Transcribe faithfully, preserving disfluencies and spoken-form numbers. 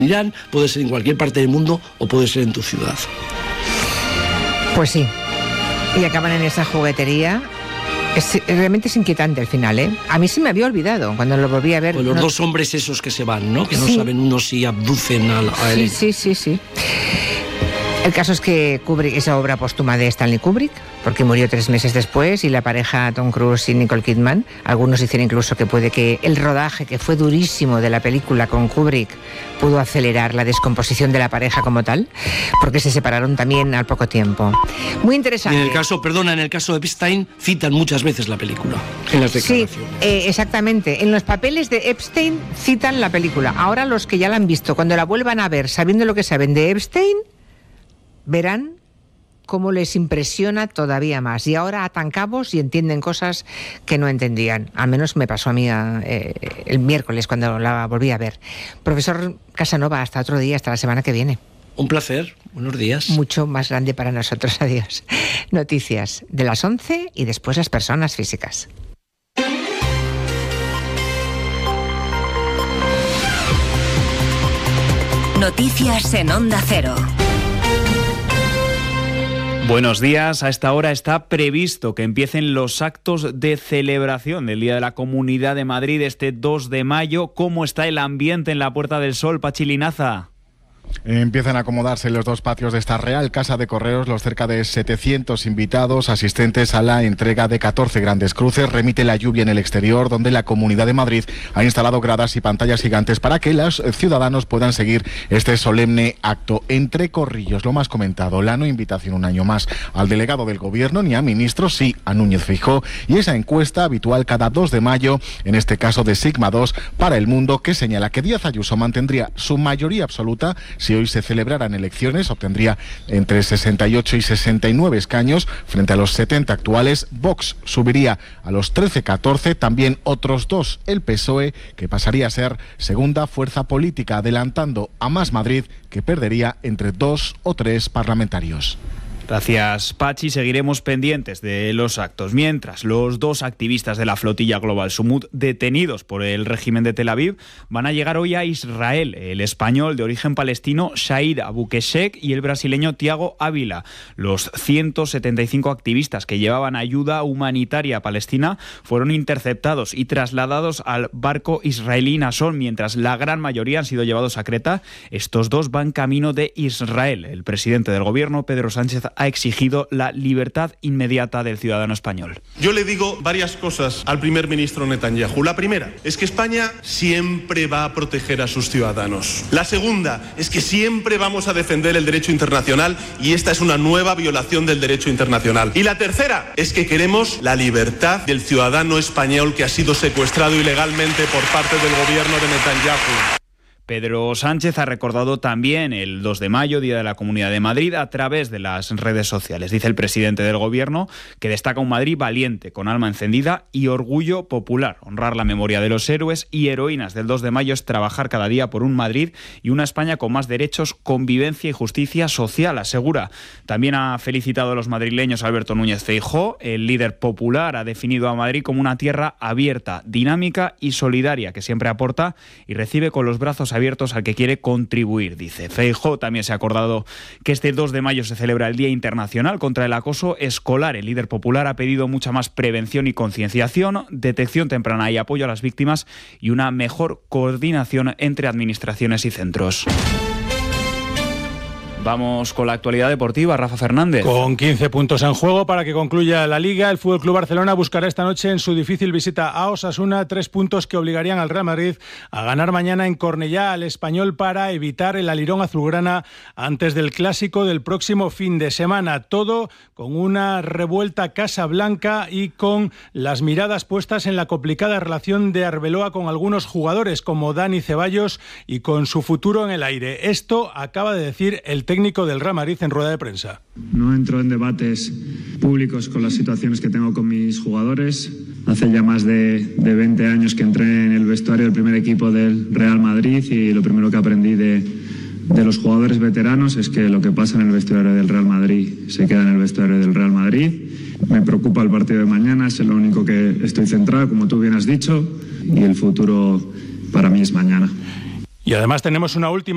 Irán, puede ser en cualquier parte del mundo o puede ser en tu ciudad. Pues sí. Y acaban en esa juguetería. Es, realmente es inquietante el final, ¿eh? A mí se me había olvidado cuando lo volví a ver. Pues los no... dos hombres esos que se van, ¿no? Que sí. no saben uno si abducen a, a él. Sí, sí, sí, sí. El caso es que Kubrick, esa obra póstuma de Stanley Kubrick, porque murió tres meses después, y la pareja Tom Cruise y Nicole Kidman, algunos dicen incluso que puede que el rodaje, que fue durísimo, de la película con Kubrick, pudo acelerar la descomposición de la pareja como tal, porque se separaron también al poco tiempo. Muy interesante. Y en el caso, perdona, en el caso de Epstein citan muchas veces la película en las declaraciones. Sí, eh, exactamente. En los papeles de Epstein citan la película. Ahora los que ya la han visto, cuando la vuelvan a ver, sabiendo lo que saben de Epstein, verán cómo les impresiona todavía más. Y ahora atan cabos y entienden cosas que no entendían. Al menos me pasó a mí eh, el miércoles cuando la volví a ver. Profesor Casanova, hasta otro día, hasta la semana que viene. Un placer. Buenos días. Mucho más grande para nosotros. Adiós. Noticias de las once y después las personas físicas. Noticias en Onda Cero. Buenos días. A esta hora está previsto que empiecen los actos de celebración del Día de la Comunidad de Madrid este dos de mayo. ¿Cómo está el ambiente en la Puerta del Sol, Pachi Linaza? Empiezan a acomodarse en los dos patios de esta Real Casa de Correos los cerca de setecientos invitados asistentes a la entrega de catorce grandes cruces. Remite la lluvia en el exterior, donde la Comunidad de Madrid ha instalado gradas y pantallas gigantes para que los ciudadanos puedan seguir este solemne acto. Entre corrillos, lo más comentado, la no invitación un año más al delegado del Gobierno ni a ministros, sí a Núñez Feijóo, y esa encuesta habitual cada dos de mayo, en este caso de Sigma dos para El Mundo, que señala que Díaz Ayuso mantendría su mayoría absoluta. Si hoy se celebraran elecciones, obtendría entre sesenta y ocho y sesenta y nueve escaños frente a los setenta actuales. Vox subiría a los trece catorce, también otros dos, el P S O E, que pasaría a ser segunda fuerza política, adelantando a Más Madrid, que perdería entre dos o tres parlamentarios. Gracias, Pachi. Seguiremos pendientes de los actos. Mientras, los dos activistas de la flotilla Global Sumud, detenidos por el régimen de Tel Aviv, van a llegar hoy a Israel. El español de origen palestino Shahid Abukeshek y el brasileño Tiago Ávila. Los ciento setenta y cinco activistas que llevaban ayuda humanitaria a Palestina fueron interceptados y trasladados al barco israelí Nason, mientras la gran mayoría han sido llevados a Creta. Estos dos van camino de Israel. El presidente del gobierno, Pedro Sánchez, ha exigido la libertad inmediata del ciudadano español. Yo le digo varias cosas al primer ministro Netanyahu. La primera es que España siempre va a proteger a sus ciudadanos. La segunda es que siempre vamos a defender el derecho internacional y esta es una nueva violación del derecho internacional. Y la tercera es que queremos la libertad del ciudadano español que ha sido secuestrado ilegalmente por parte del gobierno de Netanyahu. Pedro Sánchez ha recordado también el dos de mayo, Día de la Comunidad de Madrid, a través de las redes sociales. Dice el presidente del gobierno que destaca un Madrid valiente, con alma encendida y orgullo popular. Honrar la memoria de los héroes y heroínas del dos de mayo es trabajar cada día por un Madrid y una España con más derechos, convivencia y justicia social, asegura. También ha felicitado a los madrileños Alberto Núñez Feijóo. El líder popular ha definido a Madrid como una tierra abierta, dinámica y solidaria, que siempre aporta y recibe con los brazos abiertos abiertos al que quiere contribuir, dice. Feijóo también se ha acordado que este dos de mayo se celebra el Día Internacional contra el Acoso Escolar. El líder popular ha pedido mucha más prevención y concienciación, detección temprana y apoyo a las víctimas y una mejor coordinación entre administraciones y centros. Vamos con la actualidad deportiva, Rafa Fernández. Con quince puntos en juego para que concluya la Liga, el F C Barcelona buscará esta noche en su difícil visita a Osasuna tres puntos que obligarían al Real Madrid a ganar mañana en Cornellá al Español para evitar el alirón azulgrana antes del clásico del próximo fin de semana. Todo con una revuelta Casablanca y con las miradas puestas en la complicada relación de Arbeloa con algunos jugadores como Dani Ceballos y con su futuro en el aire. Esto acaba de decir el técnico del Real Madrid en rueda de prensa. No entro en debates públicos con las situaciones que tengo con mis jugadores. Hace ya más de, de veinte años que entré en el vestuario del primer equipo del Real Madrid y lo primero que aprendí de, de los jugadores veteranos es que lo que pasa en el vestuario del Real Madrid se queda en el vestuario del Real Madrid. Me preocupa el partido de mañana, es lo único que estoy centrado, como tú bien has dicho, y el futuro para mí es mañana. Y además tenemos una última